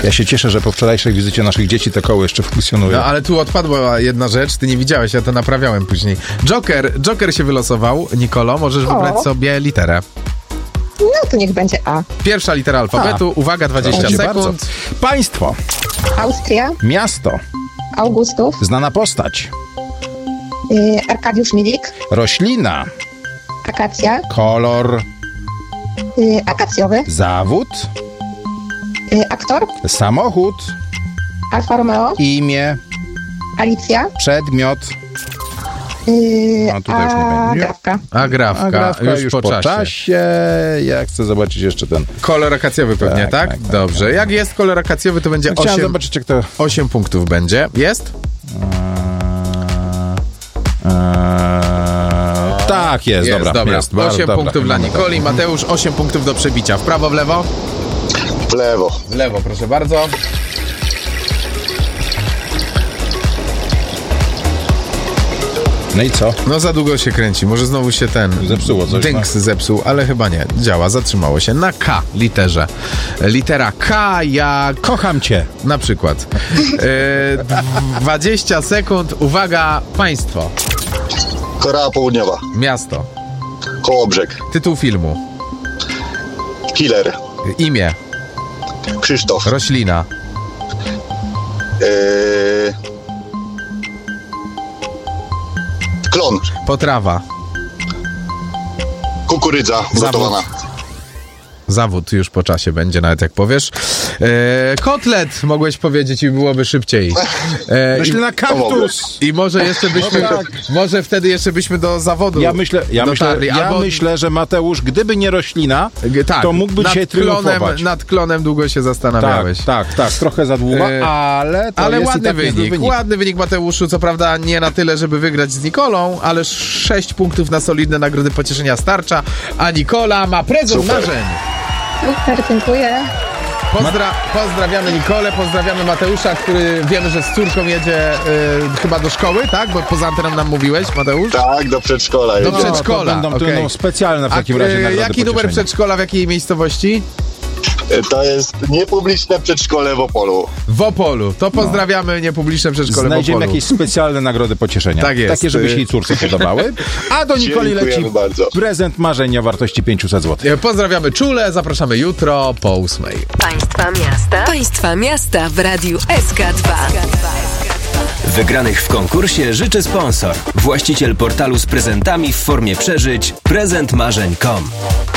Ja się cieszę, że po wczorajszej wizycie naszych dzieci te koło jeszcze funkcjonuje. No, ale tu odpadła jedna rzecz, ty nie widziałeś, ja to naprawiałem później. Joker się wylosował. Nikolo, możesz wybrać sobie literę. No to niech będzie A. Pierwsza litera alfabetu. Uwaga, 20 Proszę sekund. bardzo. Państwo. Austria, Miasto. Augustów, Znana postać. Arkadiusz Milik, Roślina. akacja, Kolor. akacjowy, Zawód. aktor, Samochód. Alfa Romeo, Imię. Alicja, Przedmiot. No tutaj już nie będzie. Agrawka. Agrafka, już po czasie. Ja chcę zobaczyć jeszcze ten. Kolor akacjowy pewnie, tak? Tak. Dobrze. Jak jest kolor akacjowy, to będzie Chciałem 8, zobaczyć, jak to... 8 punktów będzie. Jest? Tak, jest, dobra. Jest, 8 dobra. punktów dla Nikoli. Mateusz, 8 punktów do przebicia. W prawo, w lewo? W lewo. W lewo, proszę bardzo. No i co? No za długo się kręci. Może znowu się Zepsuło coś, dynks zepsuł, ale chyba nie. Działa, zatrzymało się. Na K literze. Litera K jak... Kocham cię. Na przykład. 20 sekund. Uwaga, państwo. Korea Południowa. Miasto. Kołobrzeg. Tytuł filmu. Killer. Imię. Krzysztof. Roślina. Klon. Potrawa. Kukurydza gotowana. Zawód już po czasie będzie, nawet jak powiesz. Kotlet mogłeś powiedzieć i byłoby szybciej. Roślina kaktus. I może jeszcze byśmy... No tak. Może wtedy jeszcze byśmy do zawodu dotarli. Ja myślę, że Mateusz, gdyby nie roślina, tak, to mógłby dzisiaj triumfować. Nad klonem długo się zastanawiałeś. Tak, trochę za długo, ale to jest ładny i tak wynik. Ładny wynik, Mateuszu, co prawda nie na tyle, żeby wygrać z Nikolą, ale 6 punktów na solidne nagrody pocieszenia starcza, a Nikola ma prezent marzeń. Super, dziękuję. Pozdrawiamy Nikolę, pozdrawiamy Mateusza, który wiemy, że z córką jedzie chyba do szkoły, tak? Bo poza anteną nam mówiłeś, Mateusz? Tak, do przedszkola. Do jedziemy. przedszkola. To będą okej. specjalne w takim razie nagrody Jaki numer pocieszenia. przedszkola, w jakiej miejscowości? To jest niepubliczne przedszkole w Opolu. W Opolu. To pozdrawiamy niepubliczne przedszkole w Znajdziemy Opolu. jakieś specjalne nagrody pocieszenia. Tak jest. Takie, żeby się jej córce podobały. A do Nikoli Dziękujemy leci bardzo. prezent marzenia o wartości 500 zł. Pozdrawiamy czule, zapraszamy jutro po 8. Państwa miasta w Radiu SK2. Wygranych w konkursie życzy sponsor. Właściciel portalu z prezentami w formie przeżyć prezentmarzeń.com.